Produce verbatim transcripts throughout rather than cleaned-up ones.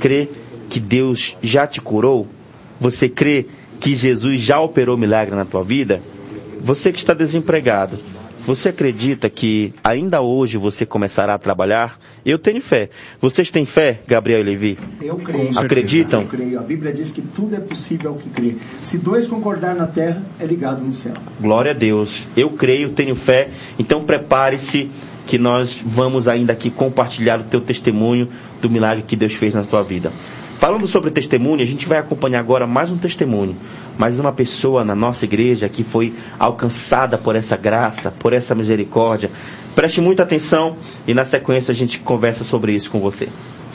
crê que Deus já te curou? Você crê que Jesus já operou milagre na tua vida? Você que está desempregado, você acredita que ainda hoje você começará a trabalhar? Eu tenho fé. Vocês têm fé, Gabriel e Levi? Eu creio. Acreditam? Eu creio. A Bíblia diz que tudo é possível ao que crê. Se dois concordar na terra, é ligado no céu. Glória a Deus. Eu creio, tenho fé. Então prepare-se que nós vamos ainda aqui compartilhar o teu testemunho do milagre que Deus fez na tua vida. Falando sobre testemunho, a gente vai acompanhar agora mais um testemunho. Mais uma pessoa na nossa igreja que foi alcançada por essa graça, por essa misericórdia. Preste muita atenção e na sequência a gente conversa sobre isso com você.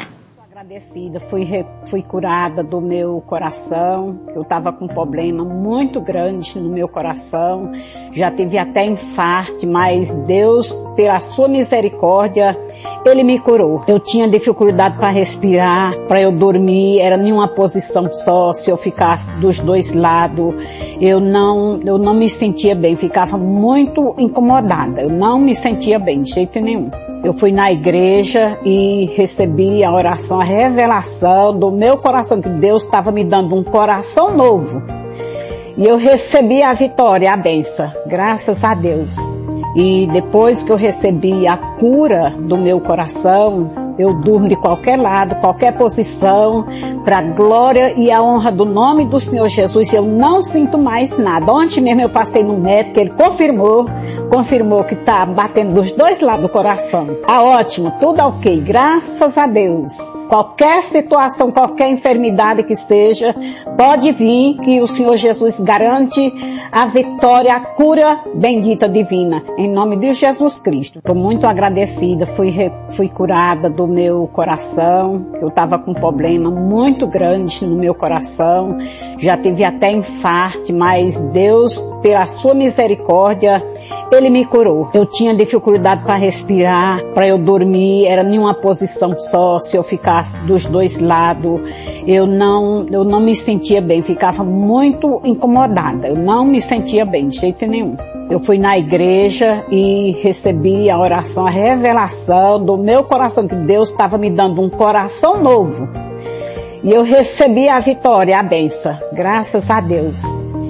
Agradecida, fui, re, fui curada do meu coração, eu estava com um problema muito grande no meu coração, já tive até infarto, mas Deus, pela sua misericórdia, Ele me curou. Eu tinha dificuldade para respirar, para eu dormir, era em uma posição só, se eu ficasse dos dois lados, eu não, eu não me sentia bem, ficava muito incomodada, eu não me sentia bem de jeito nenhum. Eu fui na igreja e recebi a oração, a revelação do meu coração, que Deus estava me dando um coração novo. E eu recebi a vitória, a bênção, graças a Deus. E depois que eu recebi a cura do meu coração, eu durmo de qualquer lado, qualquer posição, para a glória e a honra do nome do Senhor Jesus. Eu não sinto mais nada. Ontem mesmo eu passei no médico, ele confirmou, confirmou que está batendo dos dois lados do coração. Tá ótimo, tudo ok, graças a Deus. Qualquer situação, qualquer enfermidade que seja, pode vir que o Senhor Jesus garante a vitória, a cura bendita divina, em nome de Jesus Cristo. Estou muito agradecida, fui, fui curada do meu coração, eu estava com um problema muito grande no meu coração, já tive até infarto, mas Deus, pela sua misericórdia, Ele me curou. Eu tinha dificuldade para respirar, para eu dormir, era em uma posição só, se eu ficasse dos dois lados, eu não, eu não me sentia bem, ficava muito incomodada, eu não me sentia bem de jeito nenhum. Eu fui na igreja e recebi a oração, a revelação do meu coração, que Deus estava me dando um coração novo. E eu recebi a vitória, a bênção, graças a Deus.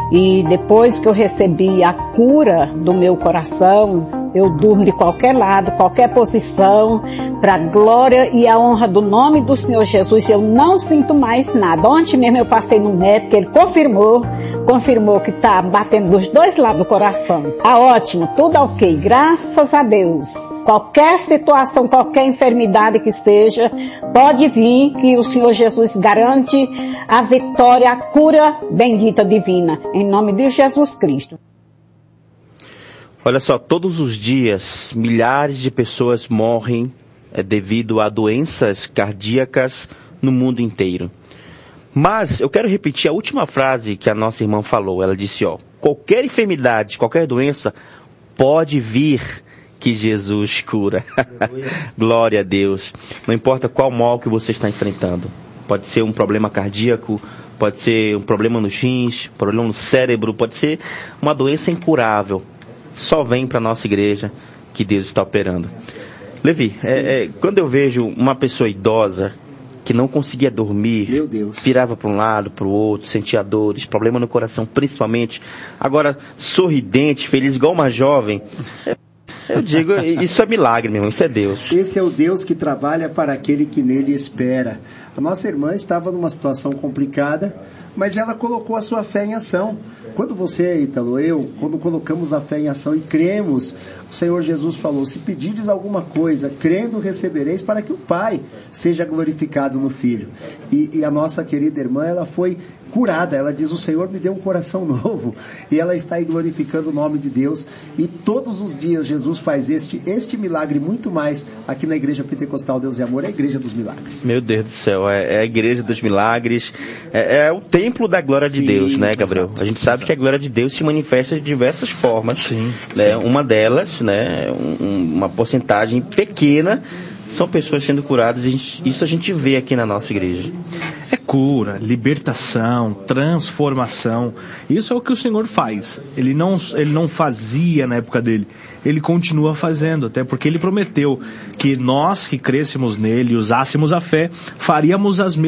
E depois que eu recebi a cura do meu coração, eu durmo de qualquer lado, qualquer posição, para a glória e a honra do nome do Senhor Jesus. Eu não sinto mais nada. Ontem mesmo eu passei no médico, ele confirmou, confirmou que está batendo dos dois lados do coração. Tá ótimo, tudo ok, graças a Deus. Qualquer situação, qualquer enfermidade que seja, pode vir que o Senhor Jesus garante a vitória, a cura bendita divina, em nome de Jesus Cristo. Olha só, todos os dias, milhares de pessoas morrem é, devido a doenças cardíacas no mundo inteiro. Mas eu quero repetir a última frase que a nossa irmã falou. Ela disse, ó, qualquer enfermidade, qualquer doença, pode vir que Jesus cura. Glória a Deus. Não importa qual mal que você está enfrentando. Pode ser um problema cardíaco, pode ser um problema nos rins, problema no cérebro, pode ser uma doença incurável. Só vem para a nossa igreja que Deus está operando. Levi, é, é, quando eu vejo uma pessoa idosa que não conseguia dormir, Meu Deus, virava para um lado, para o outro, sentia dores, problema no coração principalmente, agora sorridente, feliz igual uma jovem, eu digo, isso é milagre, meu irmão, isso é Deus. Esse é o Deus que trabalha para aquele que nele espera. A nossa irmã estava numa situação complicada, mas ela colocou a sua fé em ação. Quando você, Ítalo, eu, quando colocamos a fé em ação e cremos, o Senhor Jesus falou, se pedires alguma coisa, crendo recebereis, para que o Pai seja glorificado no Filho. E, e a nossa querida irmã, ela foi curada, ela diz, o Senhor me deu um coração novo, e ela está aí glorificando o nome de Deus, e todos os dias Jesus faz este, este milagre, muito mais, aqui na Igreja Pentecostal Deus e Amor, é a Igreja dos Milagres. Meu Deus do céu, é, é a Igreja dos Milagres, é, é o templo da glória Sim, de Deus, né, Gabriel? exato, a gente sabe exato. que a glória de Deus se manifesta de diversas formas, sim, né? sim. Uma delas, né, um, uma porcentagem pequena, são pessoas sendo curadas, e a gente, isso a gente vê aqui na nossa igreja. É cura, libertação, transformação. Isso é o que o Senhor faz. Ele não, ele não fazia na época dele. Ele continua fazendo, até porque Ele prometeu que nós que crêssemos nele, usássemos a fé, faríamos as mesmas